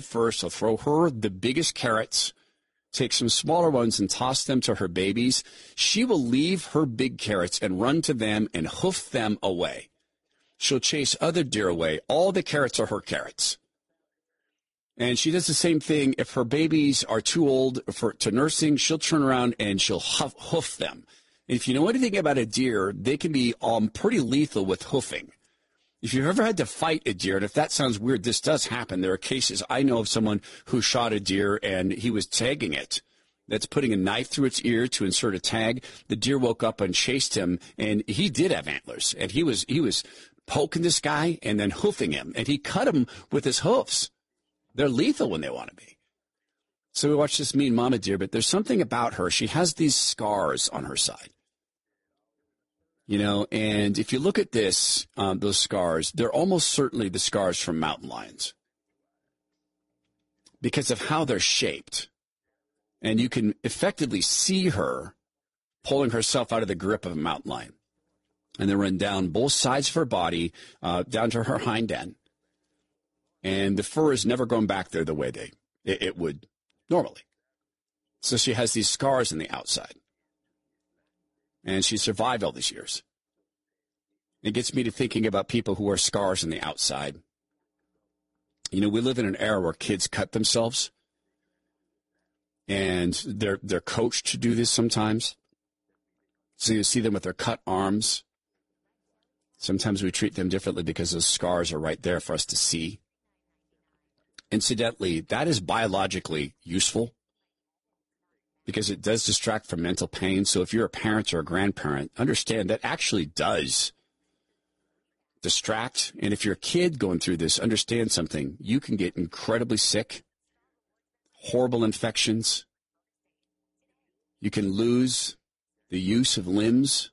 head first. He'll throw her the biggest carrots, take some smaller ones and toss them to her babies. She will leave her big carrots and run to them and hoof them away. She'll chase other deer away. All the carrots are her carrots. And she does the same thing. If her babies are too old to nursing, she'll turn around and she'll hoof them. And if you know anything about a deer, they can be pretty lethal with hoofing. If you've ever had to fight a deer, and if that sounds weird, this does happen. There are cases. I know of someone who shot a deer and he was tagging it. That's putting a knife through its ear to insert a tag. The deer woke up and chased him, and he did have antlers. And he was poking this guy and then hoofing him, and he cut him with his hoofs. They're lethal when they want to be. So we watch this mean mama deer, but there's something about her. She has these scars on her side. You know, and if you look at this, those scars, they're almost certainly the scars from mountain lions because of how they're shaped. And you can effectively see her pulling herself out of the grip of a mountain lion. And they run down both sides of her body, down to her hind end. And the fur has never grown back there the way it would normally. So she has these scars on the outside. And she survived all these years. It gets me to thinking about people who wear scars on the outside. You know, we live in an era where kids cut themselves. And they're coached to do this sometimes. So you see them with their cut arms. Sometimes we treat them differently because those scars are right there for us to see. Incidentally, that is biologically useful because it does distract from mental pain. So if you're a parent or a grandparent, understand that actually does distract. And if you're a kid going through this, understand something. You can get incredibly sick, horrible infections. You can lose the use of limbs.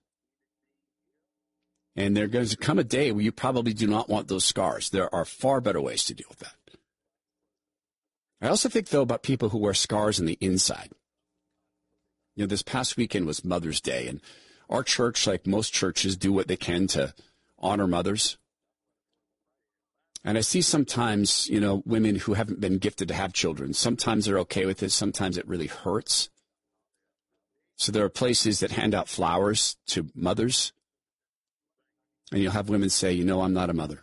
And there's going to come a day where you probably do not want those scars. There are far better ways to deal with that. I also think, though, about people who wear scars on the inside. You know, this past weekend was Mother's Day, and our church, like most churches, do what they can to honor mothers. And I see sometimes, you know, women who haven't been gifted to have children. Sometimes they're okay with it. Sometimes it really hurts. So there are places that hand out flowers to mothers. And you'll have women say, you know, I'm not a mother.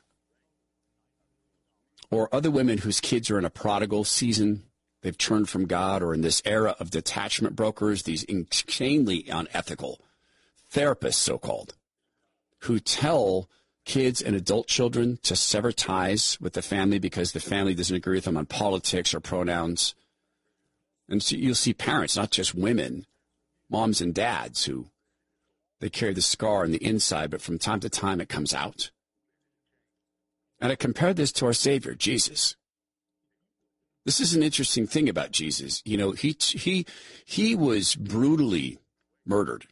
Or other women whose kids are in a prodigal season, they've turned from God, or in this era of detachment brokers, these insanely unethical therapists, so-called, who tell kids and adult children to sever ties with the family because the family doesn't agree with them on politics or pronouns. And so you'll see parents, not just women, moms and dads, who they carry the scar on the inside, but from time to time it comes out. And I compare this to our Savior, Jesus. This is an interesting thing about Jesus. You know, he was brutally murdered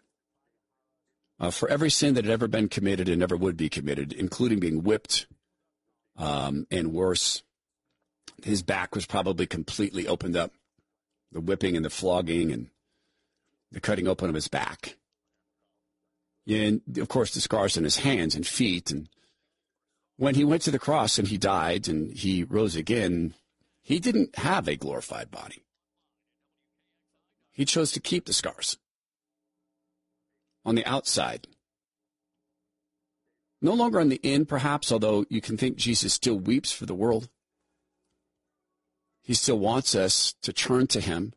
for every sin that had ever been committed and never would be committed, including being whipped and worse. His back was probably completely opened up, the whipping and the flogging and the cutting open of his back. And, of course, the scars on his hands and feet. And when he went to the cross and he died and he rose again, he didn't have a glorified body. He chose to keep the scars on the outside. No longer on the in, perhaps, although you can think Jesus still weeps for the world. He still wants us to turn to him.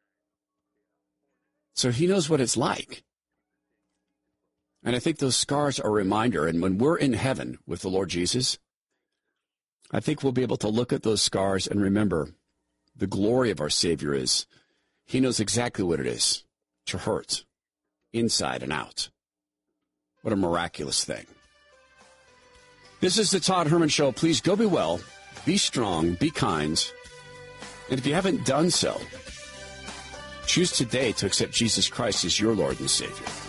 So he knows what it's like. And I think those scars are a reminder. And when we're in heaven with the Lord Jesus, I think we'll be able to look at those scars and remember the glory of our Savior is he knows exactly what it is to hurt inside and out. What a miraculous thing. This is the Todd Herman Show. Please go be well, be strong, be kind. And if you haven't done so, choose today to accept Jesus Christ as your Lord and Savior.